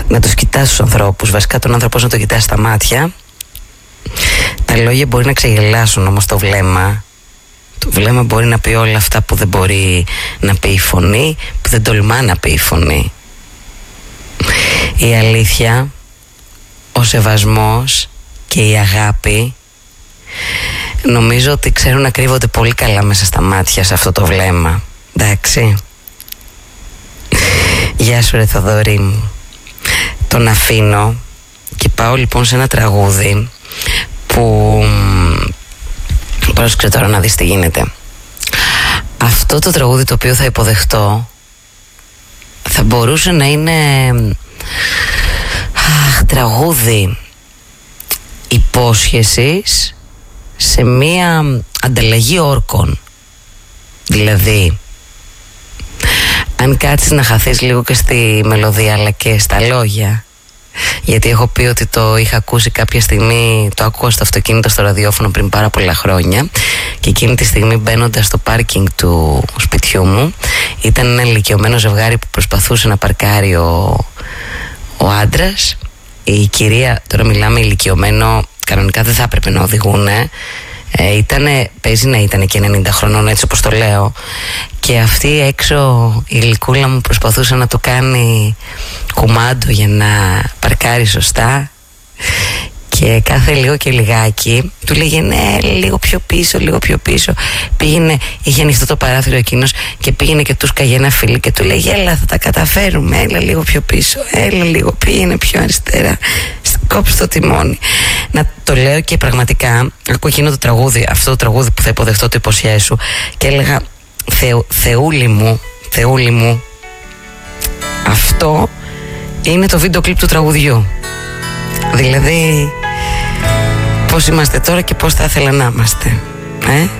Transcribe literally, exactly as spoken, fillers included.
να τους κοιτάς τους ανθρώπους, βασικά τον άνθρωπο να το κοιτάς στα μάτια. Τα λόγια μπορεί να ξεγελάσουν, όμως το βλέμμα, το βλέμμα μπορεί να πει όλα αυτά που δεν μπορεί να πει η φωνή, που δεν τολμά να πει η φωνή. Η αλήθεια, ο σεβασμός και η αγάπη νομίζω ότι ξέρουν να κρύβονται πολύ καλά μέσα στα μάτια, σε αυτό το βλέμμα. Εντάξει. Γεια σου ρε Θοδωρή μου. Τον αφήνω και πάω λοιπόν σε ένα τραγούδι που πρόσεξε τώρα να δεις τι γίνεται. Αυτό το τραγούδι το οποίο θα υποδεχτώ θα μπορούσε να είναι αχ, τραγούδι υπόσχεσης σε μία ανταλλαγή όρκων. Δηλαδή, αν κάτσεις να χαθείς λίγο και στη μελωδία αλλά και στα λόγια, γιατί έχω πει ότι το είχα ακούσει κάποια στιγμή, το ακούω στο αυτοκίνητο, στο ραδιόφωνο πριν πάρα πολλά χρόνια, και εκείνη τη στιγμή μπαίνοντας στο πάρκινγκ του σπιτιού μου ήταν ένα ηλικιωμένο ζευγάρι που προσπαθούσε να παρκάρει ο, ο άντρας. Η κυρία, τώρα μιλάμε ηλικιωμένο, κανονικά δεν θα έπρεπε να οδηγούν, ε, ήτανε, παίζει να ήταν και ενενήντα χρονών, έτσι όπως το λέω, και αυτή έξω η γλυκούλα μου προσπαθούσε να του κάνει κουμάντο για να παρκάρει σωστά, και κάθε λίγο και λιγάκι του λέγε ναι, λίγο πιο πίσω, λίγο πιο πίσω. Πήγαινε, είχε ανοιχτό το παράθυρο εκείνος και πήγαινε και του σκαγε ένα φίλι και του λέγε έλα, θα τα καταφέρουμε, έλα λίγο πιο πίσω, έλα λίγο, πήγαινε πιο αριστερά, κόψε το τιμόνι. Να το λέω και πραγματικά ακούω εκείνο το τραγούδι, αυτό το τραγούδι που θα υποδεχτώ, το υποσχέσου, και έλεγα Θεου, Θεούλη μου, Θεούλη μου, αυτό είναι το βίντεο κλιπ του τραγουδιού. Δηλαδή πώς είμαστε τώρα και πώς θα ήθελα να είμαστε, ε?